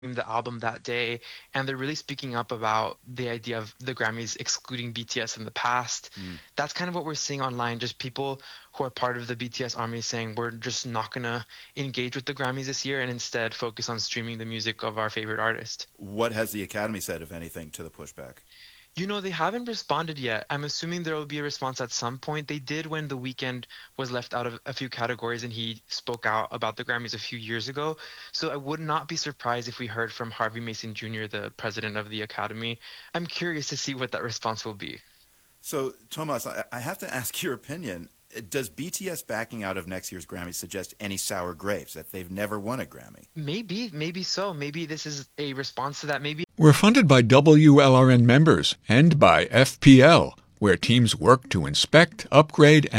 the album that day, and they're really speaking up about the idea of the Grammys excluding BTS in the past. Mm. That's kind of what we're seeing online, just people who are part of the BTS army saying we're just not gonna engage with the Grammys this year and instead focus on streaming the music of our favorite artist. What has the Academy said, if anything, to the pushback? They haven't responded yet. I'm assuming there will be a response at some point. They did when The Weeknd was left out of a few categories and he spoke out about the Grammys a few years ago. So I would not be surprised if we heard from Harvey Mason Jr., the president of the Academy. I'm curious to see what that response will be. So, Tomas, I have to ask your opinion. Does BTS backing out of next year's Grammy suggest any sour grapes, that they've never won a Grammy? Maybe so. Maybe this is a response to that. Maybe. We're funded by WLRN members and by FPL, where teams work to inspect, upgrade,